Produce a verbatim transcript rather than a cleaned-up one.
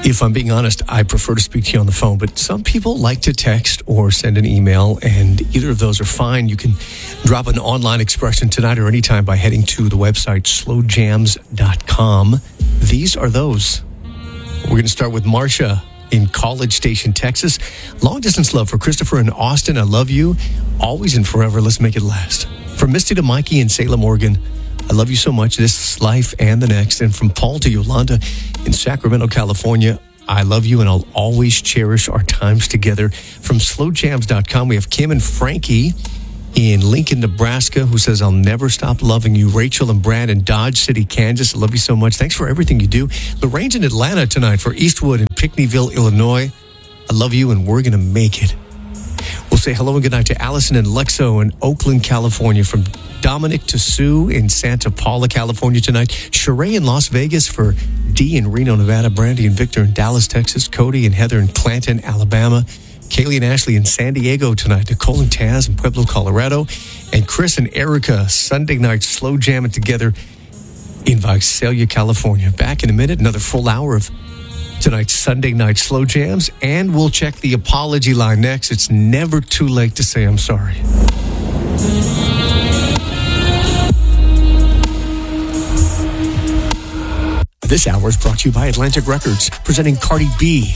If I'm being honest, I prefer to speak to you on the phone, but some people like to text or send an email, and either of those are fine. You can drop an online expression tonight or anytime by heading to the website slow jams dot com. These are those. We're going to start with Marcia in College Station, Texas. Long distance love for Christopher in Austin. I love you. Always and forever. Let's make it last. From Misty to Mikey in Salem, Oregon. I love you so much, this life and the next. And from Paul to Yolanda in Sacramento, California, I love you and I'll always cherish our times together. From slow jams dot com, we have Kim and Frankie in Lincoln, Nebraska, who says, I'll never stop loving you. Rachel and Brad in Dodge City, Kansas, I love you so much. Thanks for everything you do. Lorraine's in Atlanta tonight for Eastwood in Pinckneyville, Illinois. I love you and we're going to make it. We'll say hello and good night to Allison and Lexo in Oakland, California. From Dominic to Sue in Santa Paula, California tonight. Sheree in Las Vegas for Dee in Reno, Nevada. Brandy and Victor in Dallas, Texas. Cody and Heather in Clanton, Alabama. Kaylee and Ashley in San Diego tonight. Nicole and Taz in Pueblo, Colorado. And Chris and Erica, Sunday night, slow jamming together in Visalia, California. Back in a minute, another full hour of tonight's Sunday night slow jams. And we'll check the apology line next. It's never too late to say I'm sorry. This hour is brought to you by Atlantic Records, presenting Cardi B.